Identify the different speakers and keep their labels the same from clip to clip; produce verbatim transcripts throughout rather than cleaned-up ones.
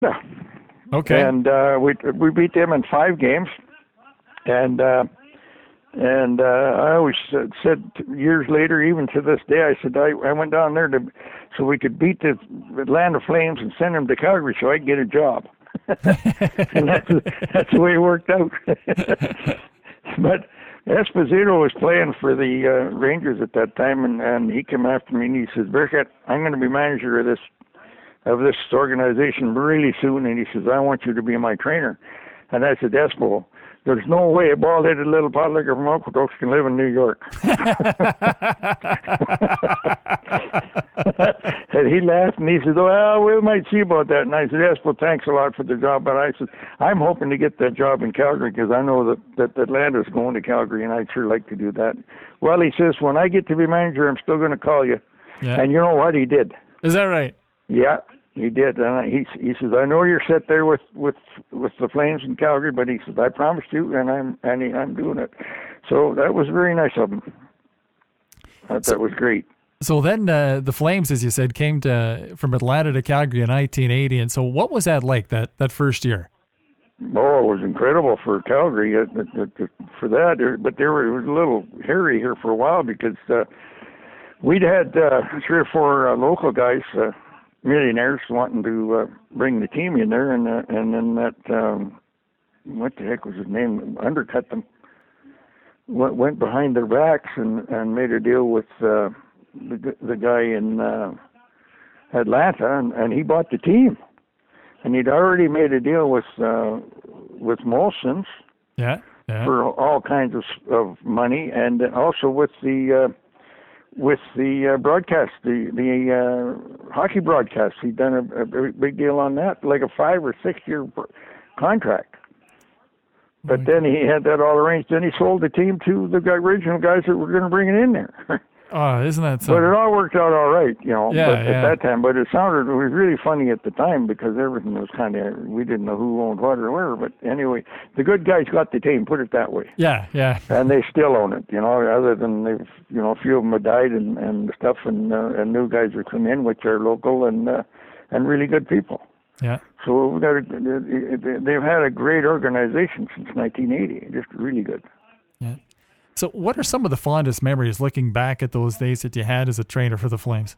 Speaker 1: Yeah.
Speaker 2: Okay.
Speaker 1: And uh, we we beat them in five games, and uh, and uh, I always said, said years later, even to this day, I said I, I went down there to so we could beat the Atlanta Flames and send them to Calgary so I could get a job. And that's that's the way it worked out. But Esposito was playing for the uh, Rangers at that time, and, and he came after me and he says, "Burkett, I'm going to be manager of this of this organization really soon." And he says, "I want you to be my trainer." And I said, "Espo, there's no way a bald-headed little potlicker from Okotoks can live in New York." And he laughed and he said, "Well, we might see about that." And I said, "Espo, thanks a lot for the job, but I said, I'm hoping to get that job in Calgary because I know that, that Atlanta's going to Calgary and I'd sure like to do that." Well, he says, "When I get to be manager, I'm still going to call you."
Speaker 2: Yeah.
Speaker 1: And you know what? He did.
Speaker 2: Is that right?
Speaker 1: Yeah, he did. And I, he he says, "I know you're set there with, with with the Flames in Calgary, but," he says, "I promised you, and I'm and he, I'm doing it." So that was very nice of him. That, that was great.
Speaker 2: So then uh, the Flames, as you said, came to from Atlanta to Calgary in nineteen eighty. And so what was that like, that, that first year?
Speaker 1: Oh, it was incredible for Calgary uh, uh, uh, for that. But there were, it was a little hairy here for a while because uh, we'd had uh, three or four uh, local guys, uh, millionaires, wanting to uh, bring the team in there, and uh, and then that um, what the heck was his name? Undercut them. Went, went behind their backs and, and made a deal with uh, the the guy in uh, Atlanta, and, and he bought the team. And he'd already made a deal with uh, with Molson's
Speaker 2: Yeah, yeah.
Speaker 1: for all kinds of of money, and also with the uh, with the uh, broadcast, the the uh, hockey broadcast. He'd done a, a big deal on that, like a five or six year contract. But then he had that all arranged. Then he sold the team to the original guys that were going to bring it in there.
Speaker 2: Oh, isn't that
Speaker 1: But
Speaker 2: something?
Speaker 1: it all worked out all right, you know.
Speaker 2: Yeah,
Speaker 1: but at
Speaker 2: yeah.
Speaker 1: that time, but it sounded it was really funny at the time because everything was kind of we didn't know who owned what or where. But anyway, the good guys got the team. Put it that way.
Speaker 2: Yeah, yeah.
Speaker 1: And they still own it, you know. Other than they've, you know, a few of them have died and and stuff, and uh, and new guys have come in, which are local and uh, and really good people.
Speaker 2: Yeah.
Speaker 1: So we've got a, they've had a great organization since nineteen eighty. Just really good.
Speaker 2: Yeah. So what are some of the fondest memories looking back at those days that you had as a trainer for the Flames?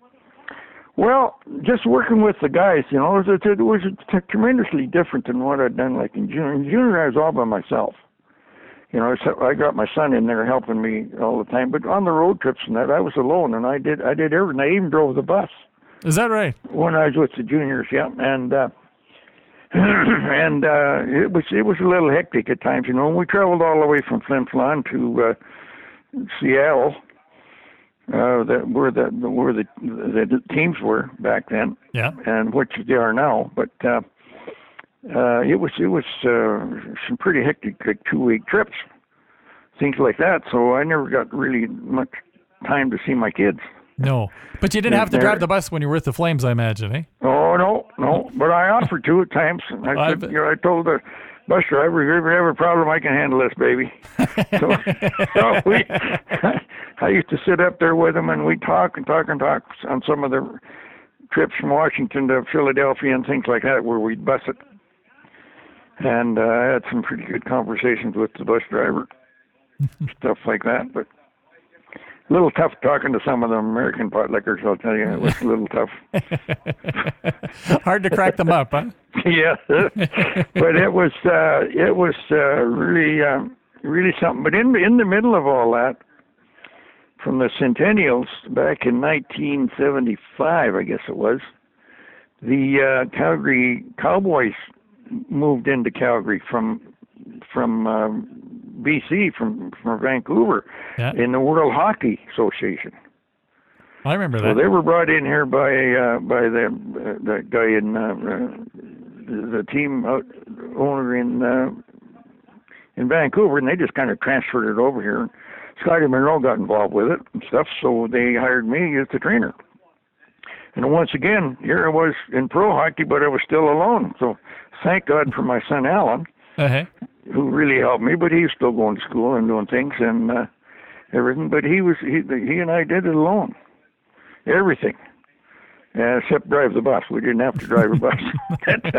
Speaker 1: Well, just working with the guys, you know, it was, it was tremendously different than what I'd done like in junior. In junior, I was all by myself. You know, so I got my son in there helping me all the time. But on the road trips and that, I was alone, and I did I did everything. I even drove the bus.
Speaker 2: Is that right?
Speaker 1: When I was with the juniors, yeah, and uh, and uh, it was it was a little hectic at times. You know, we traveled all the way from Flin Flon to uh, Seattle, uh, that where the where the, the teams were back then,
Speaker 2: Yeah.
Speaker 1: and which they are now. But uh, uh, it was it was uh, some pretty hectic, like two week trips, things like that. So I never got really much time to see my kids.
Speaker 2: No. But you didn't have to drive the bus when you were with the Flames, I imagine, eh?
Speaker 1: Oh, no, no. But I offered to at times. I,
Speaker 2: I
Speaker 1: said,
Speaker 2: bet.
Speaker 1: you know, I told the bus driver, if you ever have a problem, I can handle this, baby. so so we, I used to sit up there with him, and we'd talk and talk and talk on some of the trips from Washington to Philadelphia and things like that where we'd bus it. And uh, I had some pretty good conversations with the bus driver, stuff like that. But a little tough talking to some of the American potlickers, I'll tell you. It was a little tough.
Speaker 2: Hard to crack them up, huh?
Speaker 1: Yeah, but it was uh, it was uh, really um, really something. But in in the middle of all that, from the Centennials back in nineteen seventy-five, I guess it was, the uh, Calgary Cowboys moved into Calgary from from um, B C, from from Vancouver,
Speaker 2: Yeah.
Speaker 1: in the World Hockey Association.
Speaker 2: I remember
Speaker 1: So
Speaker 2: that.
Speaker 1: they were brought in here by uh, by the uh, the guy in uh, uh, the team out, owner in uh, in Vancouver, and they just kind of transferred it over here. Scotty Monroe got involved with it and stuff, so they hired me as the trainer. And once again, here I was in pro hockey, but I was still alone. So thank God for my son Alan,
Speaker 2: Uh-huh.
Speaker 1: who really helped me. But he was still going to school and doing things and uh, everything. But he was he he and I did it alone. Everything. Yeah, except drive the bus. We didn't have to drive a bus.